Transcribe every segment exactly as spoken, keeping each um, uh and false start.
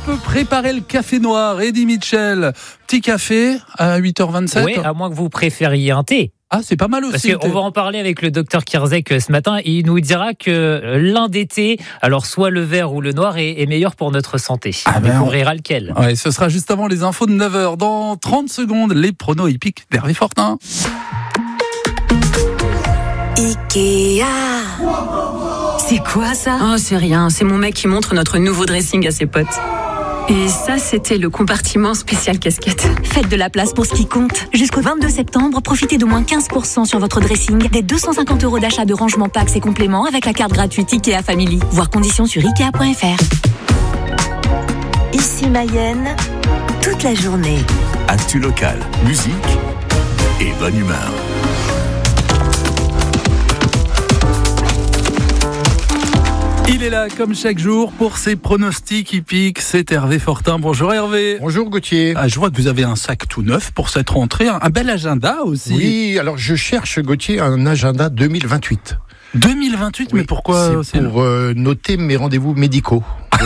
peut préparer le café noir. Eddie Mitchell, petit café à huit heures vingt-sept. Oui, à moins que vous préfériez un thé. Ah, c'est pas mal aussi. Parce qu'on va en parler avec le docteur Kierzek ce matin. Et il nous dira que l'un des thés, alors soit le vert ou le noir, est, est meilleur pour notre santé. Ah ben, on verra lequel. Ouais, ce sera juste avant les infos de neuf heures. Dans trente secondes, les pronos hippiques d'Hervé Fortin. Ikea. C'est quoi ça? Oh, c'est rien. C'est mon mec qui montre notre nouveau dressing à ses potes. Et ça, c'était le compartiment spécial casquette. Faites de la place pour ce qui compte. Jusqu'au vingt-deux septembre, profitez d'au moins quinze pour cent sur votre dressing, des deux cent cinquante euros d'achat de rangement packs et compléments avec la carte gratuite Ikea Family. Voir conditions sur ikea point f r. Ici Mayenne, toute la journée. Actu locale, musique et bonne humeur. Il est là, comme chaque jour, pour ses pronostics hippiques. C'est Hervé Fortin. Bonjour Hervé. Bonjour Gauthier. Ah, je vois que vous avez un sac tout neuf pour cette rentrée. Un bel agenda aussi. Oui, alors je cherche, Gauthier, un agenda deux mille vingt-huit. deux mille vingt-huit, oui, mais pourquoi? C'est pour euh, noter mes rendez-vous médicaux.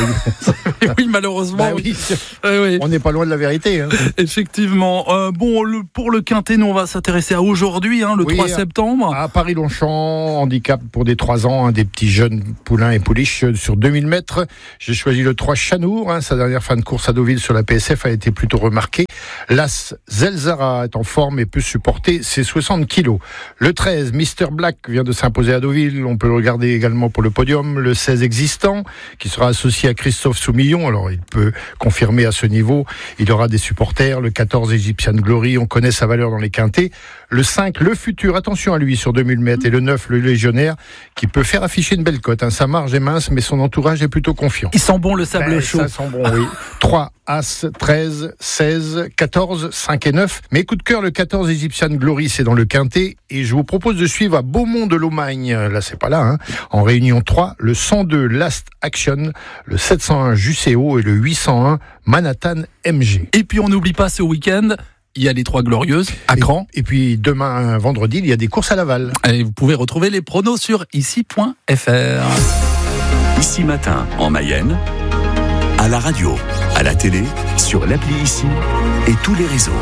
Oui, malheureusement. Bah oui. Oui, oui. On n'est pas loin de la vérité. Hein. Effectivement. Euh, bon, le, pour le quintet, nous, on va s'intéresser à aujourd'hui, hein, le oui, trois septembre. À Paris-Longchamp, handicap pour des trois ans, hein, des petits jeunes poulains et pouliches sur deux mille mètres. J'ai choisi le trois Chanour. Hein, sa dernière fin de course à Deauville sur la P S F a été plutôt remarquée. L'As Zelzara est en forme et peut supporter ses soixante kilos. Le treize, Mister Black vient de s'imposer à Deauville. On peut le regarder également pour le podium. Le seize Existant, qui sera associé à Christophe Soumillon. Alors, il peut confirmer à ce niveau. Il aura des supporters. Le quatorze, Egyptian Glory. On connaît sa valeur dans les quintets. Le cinq, Le Futur. Attention à lui sur deux mille mètres. Et le neuf, Le Légionnaire, qui peut faire afficher une belle cote. Hein. Sa marge est mince, mais son entourage est plutôt confiant. Il sent bon le sable ben, chaud. Ça sent bon, oui. trois, As, treize, seize, quatorze, cinq et neuf. Mais coup de cœur, le quatorze, Egyptian Glory, c'est dans le quintet. Et je vous propose de suivre à Beaumont de Lomagne. Là, c'est pas là, hein. En réunion trois, le cent deux, Last Action, le sept cent un, Juséo et le huit cent un, Manhattan M G. Et puis, on n'oublie pas ce week-end, il y a les Trois Glorieuses à Caen. Et, et puis, demain, vendredi, il y a des courses à Laval. Et vous pouvez retrouver les pronos sur ici point f r. Ici Matin, en Mayenne, à la radio, à la télé, sur l'appli Ici et tous les réseaux.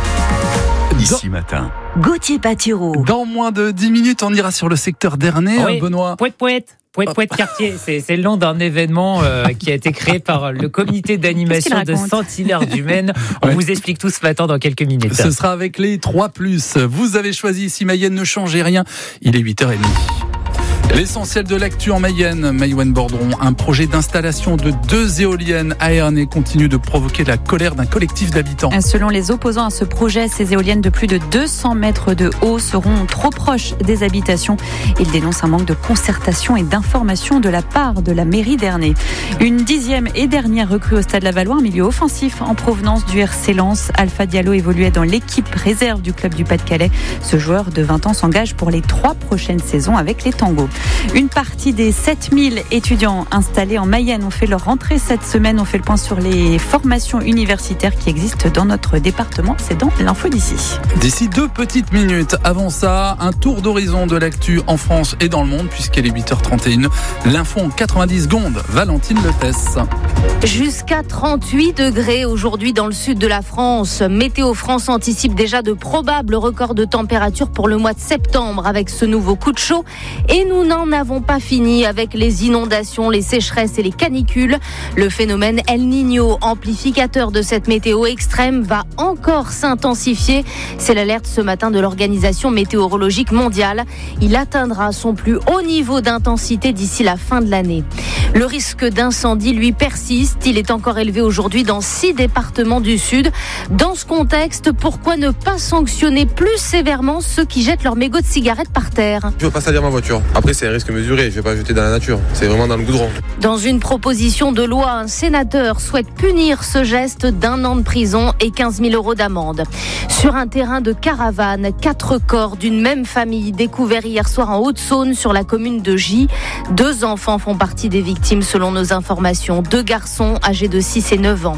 Ici Dans... Matin. Gauthier Patureau. Dans moins de dix minutes, on ira sur le secteur d'Ernée, oui. hein, Benoît. Pouette, pouette. Pouette, pouette, quartier. C'est, c'est le nom d'un événement euh, qui a été créé par le comité d'animation de Saint-Hilaire du Maine. On ouais. vous explique tout ce matin dans quelques minutes. Ce sera avec les trois plus. Vous avez choisi Ici Mayenne, ne changez rien. Il est huit heures trente. L'essentiel de l'actu en Mayenne, Maïwen Bordron, un projet d'installation de deux éoliennes à Ernée continue de provoquer la colère d'un collectif d'habitants. Selon les opposants à ce projet, ces éoliennes de plus de deux cents mètres de haut seront trop proches des habitations. Ils dénoncent un manque de concertation et d'information de la part de la mairie d'Ernée. Une dixième et dernière recrue au Stade Lavallois, un milieu offensif en provenance du R C Lens. Alpha Diallo évoluait dans l'équipe réserve du club du Pas-de-Calais. Ce joueur de vingt ans s'engage pour les trois prochaines saisons avec les Tangos. Une partie des sept mille étudiants installés en Mayenne ont fait leur rentrée cette semaine. On fait le point sur les formations universitaires qui existent dans notre département. C'est dans l'info d'ici. D'ici deux petites minutes. Avant ça, un tour d'horizon de l'actu en France et dans le monde, puisqu'elle est huit heures trente et une. L'info en quatre-vingt-dix secondes. Valentine Lefesse. Jusqu'à trente-huit degrés aujourd'hui dans le sud de la France. Météo France anticipe déjà de probables records de température pour le mois de septembre avec ce nouveau coup de chaud. Et nous n'en avons pas fini avec les inondations, les sécheresses et les canicules. Le phénomène El Niño, amplificateur de cette météo extrême, va encore s'intensifier. C'est l'alerte ce matin de l'Organisation météorologique mondiale. Il atteindra son plus haut niveau d'intensité d'ici la fin de l'année. Le risque d'incendie, lui, persiste. Il est encore élevé aujourd'hui dans six départements du Sud. Dans ce contexte, pourquoi ne pas sanctionner plus sévèrement ceux qui jettent leurs mégots de cigarettes par terre ? Je veux pas salir ma voiture. Après, c'est un risque mesuré. Je vais pas jeter dans la nature. C'est vraiment dans le goudron. Dans une proposition de loi, un sénateur souhaite punir ce geste d'un an de prison et quinze mille euros d'amende. Sur un terrain de caravane, quatre corps d'une même famille découverts hier soir en Haute-Saône sur la commune de Gy. Deux enfants font partie des victimes selon nos informations. Deux garçons âgés de six et neuf ans.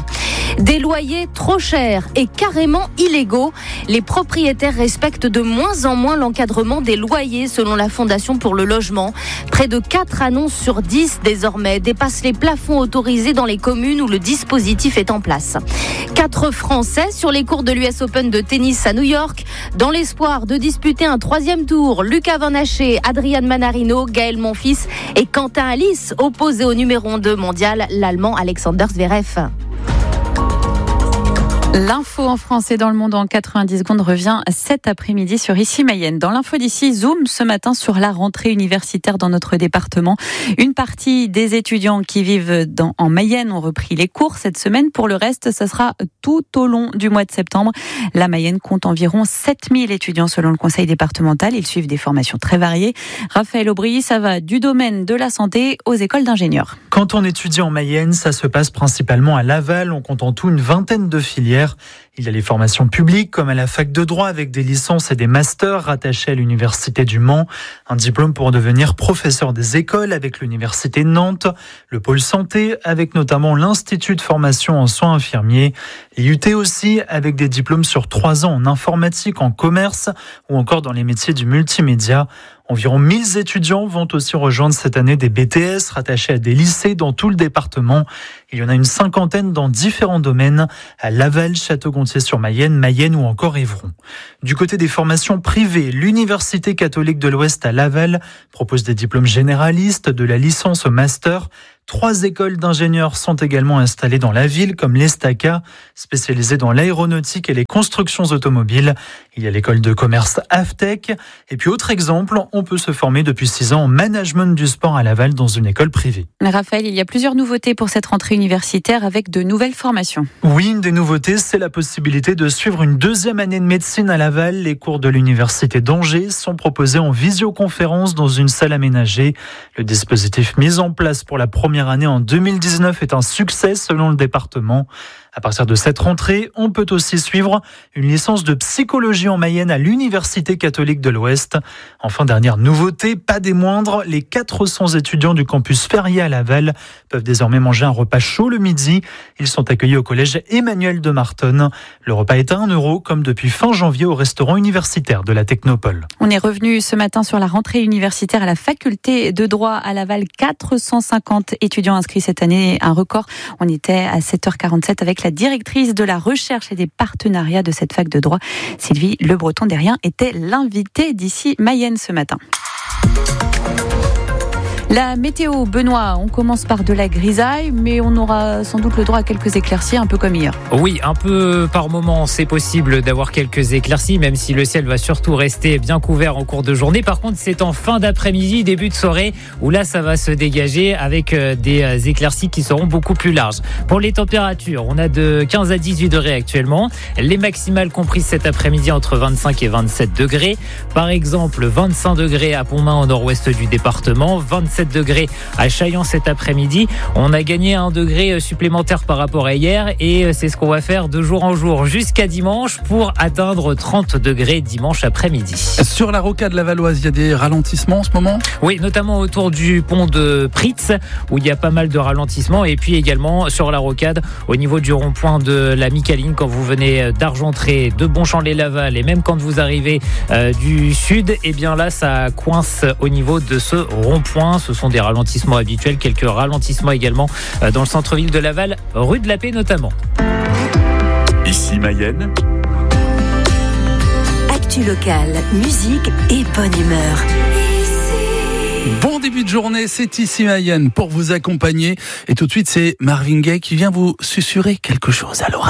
Des loyers trop chers et carrément illégaux. Les propriétaires respectent de moins en moins l'encadrement des loyers selon la Fondation pour le logement. Près de quatre annonces sur dix désormais dépassent les plafonds autorisés dans les communes où le dispositif est en place. Quatre Français sur les cours de l'U S Open de tennis à New York. Dans l'espoir de disputer un troisième tour, Lucas Van Haché, Adrian Manarino, Gaël Monfils et Quentin Alice opposés au numéro deux mondial, l'Allemand Alexander Zverev. L'info en français dans le monde en quatre-vingt-dix secondes revient cet après-midi sur Ici Mayenne. Dans l'info d'ici, zoom ce matin sur la rentrée universitaire dans notre département. Une partie des étudiants qui vivent dans, en Mayenne ont repris les cours cette semaine. Pour le reste, ça sera tout au long du mois de septembre. La Mayenne compte environ sept mille étudiants selon le conseil départemental. Ils suivent des formations très variées. Raphaël Aubry, ça va du domaine de la santé aux écoles d'ingénieurs. Quand on étudie en Mayenne, ça se passe principalement à Laval. On compte en tout une vingtaine de filières. Il y a les formations publiques, comme à la fac de droit, avec des licences et des masters rattachés à l'université du Mans. Un diplôme pour devenir professeur des écoles avec l'université de Nantes. Le pôle santé, avec notamment l'Institut de formation en soins infirmiers. L'I U T aussi, avec des diplômes sur trois ans en informatique, en commerce ou encore dans les métiers du multimédia. Environ mille étudiants vont aussi rejoindre cette année des B T S rattachés à des lycées dans tout le département. Il y en a une cinquantaine dans différents domaines, à Laval, Château-Gontier-sur-Mayenne, Mayenne ou encore Évron. Du côté des formations privées, l'Université catholique de l'Ouest à Laval propose des diplômes généralistes, de la licence au master. Trois écoles d'ingénieurs sont également installées dans la ville, comme l'Estaca, spécialisée dans l'aéronautique et les constructions automobiles. Il y a l'école de commerce Aftec. Et puis, autre exemple, on peut se former depuis six ans en management du sport à Laval dans une école privée. Raphaël, il y a plusieurs nouveautés pour cette rentrée universitaire avec de nouvelles formations. Oui, une des nouveautés, c'est la possibilité de suivre une deuxième année de médecine à Laval. Les cours de l'université d'Angers sont proposés en visioconférence dans une salle aménagée. Le dispositif mis en place pour la première année en deux mille dix-neuf est un succès selon le département. À partir de cette rentrée, on peut aussi suivre une licence de psychologie en Mayenne à l'Université catholique de l'Ouest. Enfin, dernière nouveauté, pas des moindres, les quatre cents étudiants du campus Ferrier à Laval peuvent désormais manger un repas chaud le midi. Ils sont accueillis au collège Emmanuel de Martonne. Le repas est à un euro, comme depuis fin janvier au restaurant universitaire de la Technopole. On est revenu ce matin sur la rentrée universitaire à la faculté de droit à Laval. quatre cent cinquante étudiants inscrits cette année, un record. On était à sept heures quarante-sept avec la directrice de la recherche et des partenariats de cette fac de droit, Sylvie Le Breton Derrien, était l'invitée d'Ici Mayenne ce matin. La météo, Benoît, on commence par de la grisaille, mais on aura sans doute le droit à quelques éclaircies, un peu comme hier. Oui, un peu par moment, c'est possible d'avoir quelques éclaircies, même si le ciel va surtout rester bien couvert en cours de journée. Par contre, c'est en fin d'après-midi, début de soirée, où là, ça va se dégager avec des éclaircies qui seront beaucoup plus larges. Pour les températures, on a de quinze à dix-huit degrés actuellement. Les maximales comprises cet après-midi entre vingt-cinq et vingt-sept degrés. Par exemple, vingt-cinq degrés à Pontmain au nord-ouest du département, vingt-sept degrés à Chaillans cet après-midi. On a gagné un degré supplémentaire par rapport à hier et c'est ce qu'on va faire de jour en jour jusqu'à dimanche pour atteindre trente degrés dimanche après-midi. Sur la rocade lavalloise, il y a des ralentissements en ce moment ? Oui, notamment autour du pont de Pritz où il y a pas mal de ralentissements et puis également sur la rocade au niveau du rond-point de la Micaline quand vous venez d'Argentré, de Bonchamp-les-Laval et même quand vous arrivez euh, du sud, et bien là ça coince au niveau de ce rond-point. Ce sont des ralentissements habituels, quelques ralentissements également dans le centre-ville de Laval, rue de la Paix notamment. Ici Mayenne. Actu locale, musique et bonne humeur. Bon début de journée, c'est Ici Mayenne pour vous accompagner. Et tout de suite, c'est Marvin Gaye qui vient vous susurrer quelque chose à l'oreille.